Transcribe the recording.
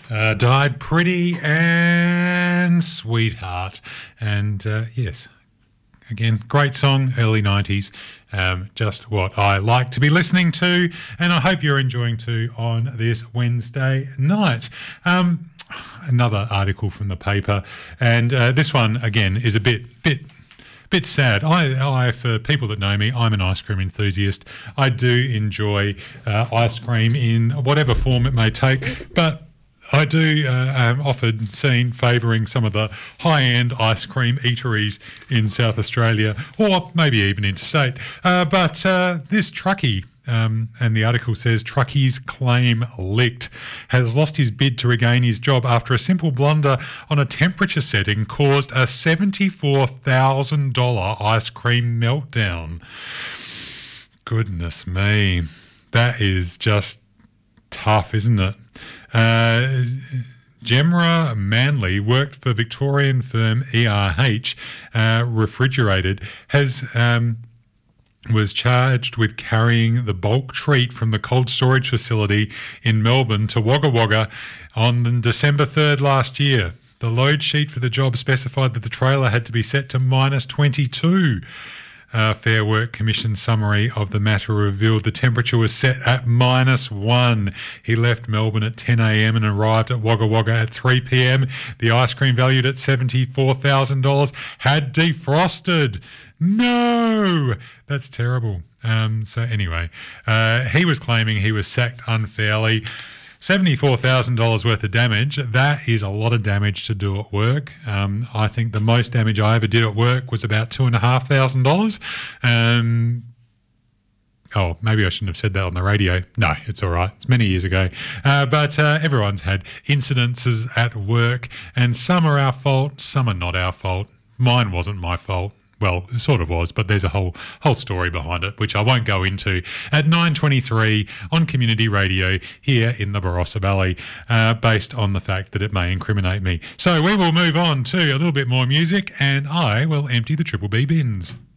Died Pretty and Sweetheart. And yes, again, great song, early 90s. Just what I like to be listening to, and I hope you're enjoying too on this Wednesday night. Another article from the paper, and this one again is a bit sad. I, for people that know me, I'm an ice cream enthusiast. I do enjoy ice cream in whatever form it may take, but I do often seen favouring some of the high-end ice cream eateries in South Australia, or maybe even interstate. But this truckie, and the article says, truckie's claim leaked, has lost his bid to regain his job after a simple blunder on a temperature setting caused a $74,000 ice cream meltdown. Goodness me. That is just tough, isn't it? Gemra Manley worked for Victorian firm ERH Refrigerated, was charged with carrying the bulk treat from the cold storage facility in Melbourne to Wagga Wagga on December 3rd last year. The load sheet for the job specified that the trailer had to be set to -22. Fair Work Commission summary of the matter revealed the temperature was set at -1. He left Melbourne at 10 a.m. and arrived at Wagga Wagga at 3 p.m. The ice cream, valued at $74,000, had defrosted. No! That's terrible. So anyway, he was claiming he was sacked unfairly. $74,000 worth of damage, that is a lot of damage to do at work. I think the most damage I ever did at work was about $2,500. Oh, maybe I shouldn't have said that on the radio. No, it's all right. It's many years ago. But everyone's had incidences at work, and some are our fault, some are not our fault. Mine wasn't my fault. Well, it sort of was, but there's a whole story behind it, which I won't go into. At 9:23 on Community Radio here in the Barossa Valley, based on the fact that it may incriminate me. So we will move on to a little bit more music, and I will empty the Triple B bins.